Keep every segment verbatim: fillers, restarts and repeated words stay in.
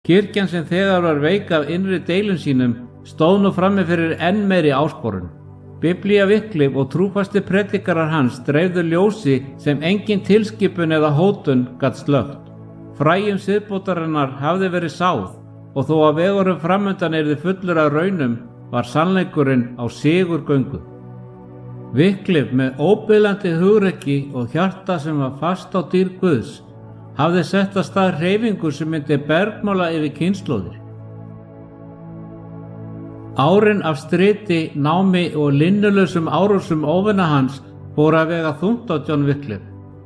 Kirkjan sem þegar var veik af innri deilum sínum stóð nú frammi fyrir enn meiri áskorun. Biblía Wycliffe og trúfastir predikarar hans dreifðu ljósi sem engin tilskipun eða hótun gat slökkt. Fræjum siðbótarinnar hafði verið sáð og þó að vegurinn framundan yrði fullur af raunum var sannleikurinn á sigurgöngu. Wycliffe með óbilandi hugrekki og hjarta sem var fast á dýr Guðs hafði sett af stað hreyfingu sem myndi bergmála yfir kynslóðir. Árin af striti, námi og linnulausum árásum óvina hans fóru að vega þungt á John Wycliffe.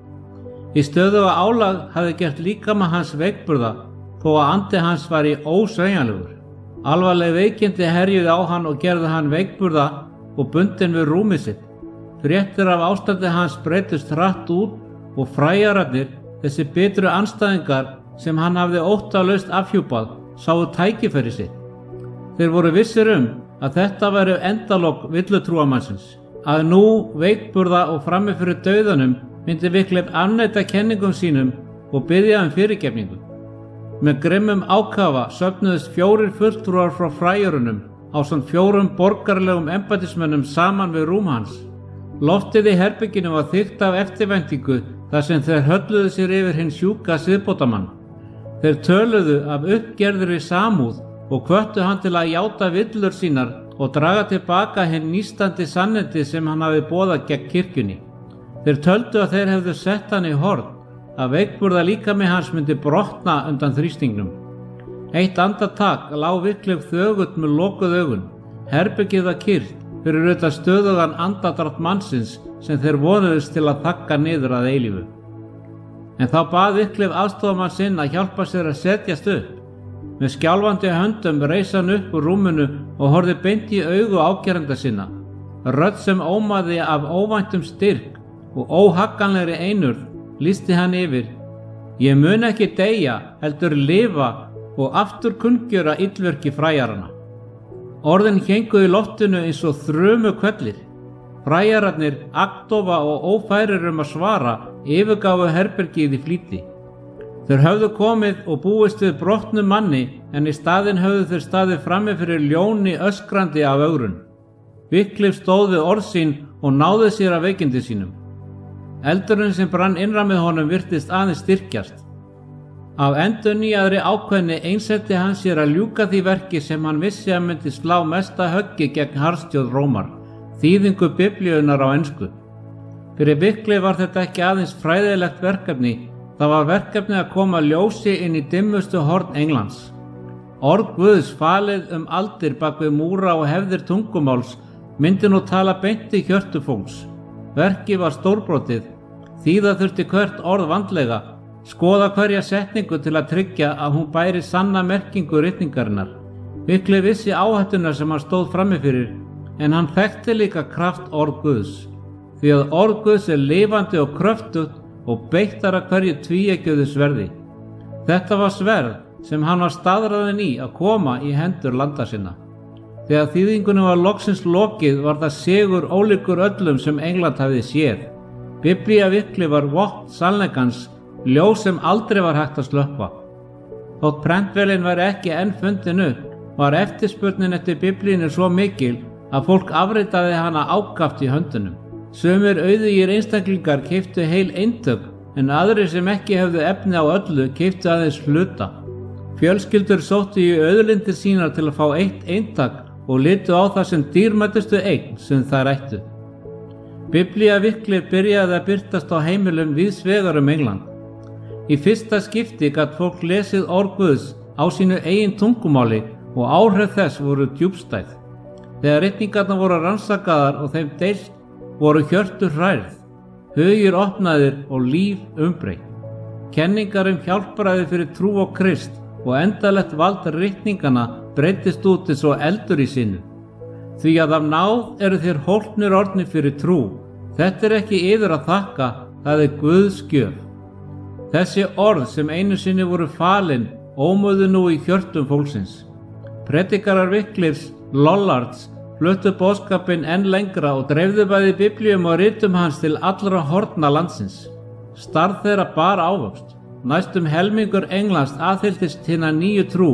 Í stöðuga álag hafði gert líkama hans veikburða þó að andi hans var í ósveigjanlegur. Alvarleg veikindi herjuði á hann og gerði hann veikburða og bundinn við rúmið sitt. Fréttir af ástandi hans breytust hratt út og fræjararnir, þessi bitru andstæðingar sem hann hafði óttalaust afhjúpað, sáu tækifæri sitt. Þeir voru vissir um að þetta væri endalok villutrúamannsins, að nú veikburða og frammi fyrir dauðanum myndi Wycliffe afneita kenningum sínum og biðja um fyrirgefningu. Með grimmum ákafa söfnuðust fjórir fulltrúar frá fræjurunum ásamt fjórum borgarlegum embættismönnum saman við rúm hans. Loftið í herberginu var þykkt af eftirvæntingu þar sem þeir hölluðu sér yfir hinn sjúka siðbótamann. Þeir töluðu af uppgerðri samúð og hvöttu hann til að játa villur sínar og draga tilbaka hinn nístandi sannindi sem hann hafi boðað gegn kirkjunni. Þeir töldu að þeir hefðu sett hann í horn, að veikburða líkami hans myndi brotna undan þrýstingnum. Eitt andartak lá Wycliffe þögull með lokuð augun. Herbergið var kyrrt fyrir utan stöðugan andardrátt mannsins sem þeir vonuðust til að þagga niður að eilífu. En þá bað Wycliffe aðstoðarmann sinn að hjálpa sér að setjast upp. Með skjálfandi höndum reis hann upp úr rúminu og horfði beint í augu ágeranda sinna. Rödd sem ómaði af óvæntum styrk og óhagganlegri einurð lýsti hann yfir: Ég mun ekki deyja, heldur lifa og aftur kunngjöra illverki fræjaranna. Orðin héngu í loftinu eins og þrumu kvellir. Fræjararnir, agndofa og ófærir um að svara, yfirgáfu herbergið í flýti. Þeir höfðu komið og búist við brotnum manni, en í staðinn höfðu þeir staðið frammi fyrir ljóni öskrandi af ögrun. Wycliffe stóð við orð sín og náði sér af veikindi sínum. Eldurinn sem brann innra með honum virtist aðeins styrkjast. Af endurnýjaðri ákveðni einsetti hann sér að ljúka því verki sem hann vissi að myndi slá mesta höggi gegn harðstjórn Rómar, þýðingu biblíunnar á ensku. Fyrir Wycliffe var þetta ekki aðeins fræðilegt verkefni, það var verkefni að koma ljósi inn í dimmustu horn Englands. Orð Guðs falið um aldir bak við múra og hefðir tungumáls myndi nú tala beint í hjörtu fólks. Verkið var stórbrotið, þýða þurfti hvert orð vandlega, skoða hverja setningu til að tryggja að hún bæri sanna merkingu ritningarinnar. Wycliffe vissi áhættuna sem hann stóð frammi fyrir, en hann þekkti líka kraft orð Guðs, því að orð Guðs er lifandi og kröftugt og beittar að hverju tvíeggjuðu sverði. Þetta var sverð sem hann var staðráðinn í að koma í hendur landa sinna. Þegar þýðingunum var loksins lokið var það sigur ólíkur öllum sem England hafði séð. Biblía Wycliffe var vopn sannleikans, ljós sem aldrei var hægt að slökkva. Þótt prentvélin væri ekki enn fundin upp, var eftirspurnin eftir biblíunni svo mikil að fólk afritaði hana ákaft í höndunum. Sumir auðugir einstaklingar keyptu heil eintök, en aðrir sem ekki hefðu efni á öllu keyptu aðeins hluta. Fjölskyldur sóttu í auðlindir sínar til að fá eitt eintak og litu á það sem dýrmætustu eign sem þær ættu. Biblía Wycliffe byrjaði að birtast á heimilum víðs vegar um England. Í fyrsta skipti gat fólk lesið orð Guðs á sínu eigin tungumáli og áhrif þess voru djúpstæð. Þegar ritningarnar voru rannsakaðar og þeim deilt voru hjörtu hrærð, hugir opnaðir og líf umbreytt. Kenningar um hjálpræði fyrir trú á Krist og endalegt vald ritninganna breyttist út eins og eldur í sinu. Því að af náð eru þér hólpnir orðnir fyrir trú. Þetta er ekki yður að þakka, það er Guðs gjöf. Þessi orð sem einu sinni voru falin ómuðu nú í hjörtum fólksins. Predikarar Wycliffes, Lollards, fluttu boðskapinn enn lengra og dreifðu bæði biblíum og ritum hans til allra horna landsins. Starf þeirra bar ávöxt. næstum helmingur Englands aðhylltist hina nýju trú